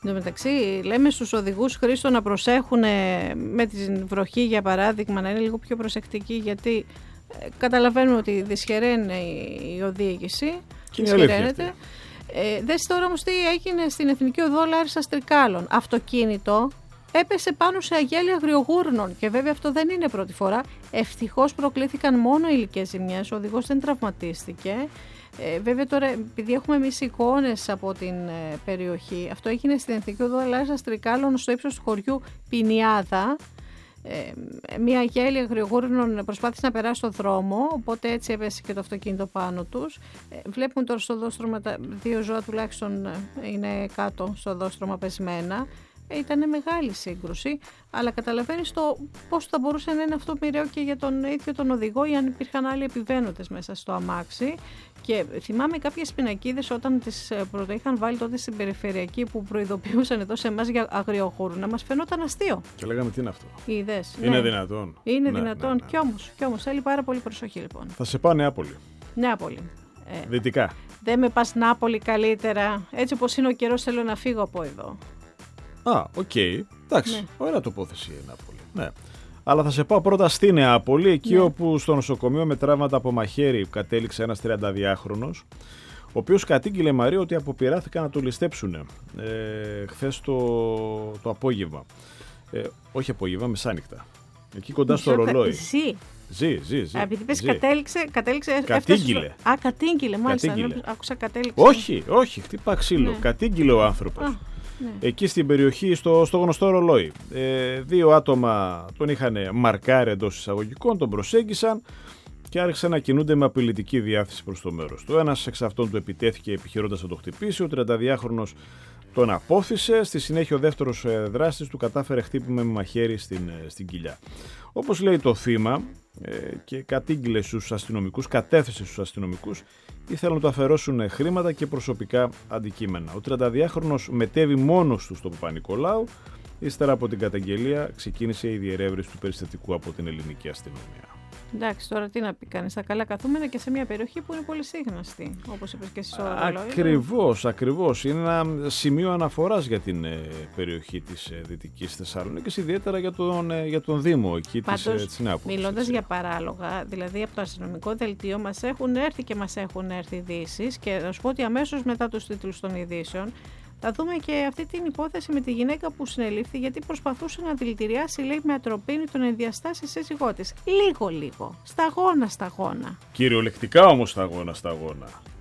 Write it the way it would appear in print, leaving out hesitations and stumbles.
Εν τω μεταξύ, λέμε στους οδηγούς, Χρήστο, να προσέχουν με την βροχή, για παράδειγμα, να είναι λίγο πιο προσεκτικοί, γιατί καταλαβαίνουμε ότι δυσχεραίνει η οδήγηση. Δυσχεραίνεται. Δες τώρα όμως τι έγινε στην Εθνική Οδό Λάρισσας Τρικάλων. Αυτοκίνητο έπεσε πάνω σε αγέλια αγριογούρνων και βέβαια αυτό δεν είναι πρώτη φορά. Ευτυχώς προκλήθηκαν μόνο υλικές ζημιές, ο οδηγός δεν τραυματίστηκε. Βέβαια τώρα, επειδή έχουμε εμείς εικόνες από την περιοχή, αυτό έγινε στην Εθνική Οδό Λάρισσας Τρικάλων στο ύψος του χωριού Πινιάδα. Μια γέλια αγριογούρνων προσπάθησε να περάσει στο δρόμο, οπότε έτσι έπεσε και το αυτοκίνητο πάνω τους. Βλέπουμε τώρα στο οδόστρωμα δύο ζώα τουλάχιστον είναι κάτω στο οδόστρωμα πεσμένα. Ήταν μεγάλη σύγκρουση, αλλά καταλαβαίνεις πώς θα μπορούσε να είναι αυτό μοιραίο και για τον ίδιο τον οδηγό ή αν υπήρχαν άλλοι επιβαίνοντες μέσα στο αμάξι. Και θυμάμαι κάποιες πινακίδες όταν τις είχαν βάλει τότε στην περιφερειακή που προειδοποιούσαν εδώ σε εμάς για αγριογούρνα, μας φαινόταν αστείο. Και λέγαμε τι είναι αυτό. Είδες, είναι δυνατόν. Είναι δυνατόν. Ναι. Κι όμως θέλει πάρα πολύ προσοχή λοιπόν. Θα σε πάω Νεάπολη. Νεάπολη. Δυτικά. Δεν με πας Νάπολη καλύτερα. Έτσι όπως είναι ο καιρός θέλω να φύγω από εδώ. Οκ. Εντάξει, ναι. Ωραία τοποθεσία η Νεάπολη. Ναι. Αλλά θα σε πάω πρώτα στη Νεάπολη, εκεί όπου στο νοσοκομείο με τραύματα από μαχαίρι κατέληξε ένας 32χρονος, ο οποίος κατήγγειλε, Μαρία, ότι αποπειράθηκαν να το ληστέψουν χθες το απόγευμα. Όχι απόγευμα, μεσάνυχτα. Εκεί κοντά στο ρολόι. Ζει. Επειδή πες κατέληξε. Κατήγγειλε. Κατήγγειλε, μάλιστα. Άκουσα κατέληξε. Όχι, χτύπα ξύλο. Ναι. Κατήγγειλε ο άνθρωπος. Ναι. Εκεί στην περιοχή, στο γνωστό ρολόι. Δύο άτομα τον είχαν μαρκάρει εντός εισαγωγικών, τον προσέγγισαν και άρχισαν να κινούνται με απειλητική διάθεση προς το μέρος του. Ένας εξ αυτών του επιτέθηκε επιχειρώντας να το χτυπήσει, ο 32χρονος τον απόθυσε, στη συνέχεια ο δεύτερος δράστης του κατάφερε χτύπημα με μαχαίρι στην κοιλιά. Όπως λέει το θύμα και κατήγγειλε στους αστυνομικούς, κατέθεσε στους αστυνομικούς, ήθελαν να του αφαιρώσουν χρήματα και προσωπικά αντικείμενα. Ο 32χρονος μετέβη μόνος του στο Παπα-Νικολάου. Ύστερα από την καταγγελία ξεκίνησε η διερεύνηση του περιστατικού από την ελληνική αστυνομία. Εντάξει, τώρα τι να πει κανείς, τα καλά καθούμενα και σε μια περιοχή που είναι πολύ σύγνωστη, όπως είπες και εσύ στο ρολόι. Ακριβώς. Είναι ένα σημείο αναφοράς για την περιοχή της Δυτικής Θεσσαλονίκης, ιδιαίτερα για τον Δήμο εκεί της Νεάπολης. Μιλώντας για παράλογα, δηλαδή από το αστυνομικό δελτίο μας έχουν έρθει ειδήσεις και θα σου πω ότι αμέσως μετά τους τίτλους των ειδήσεων θα δούμε και αυτή την υπόθεση με τη γυναίκα που συνελήφθη γιατί προσπαθούσε να δηλητηριάσει, λέει, με ατροπίνη τον ενδιαστάσει σύζυγό της. Λίγο. Σταγόνα. Κυριολεκτικά όμως σταγόνα.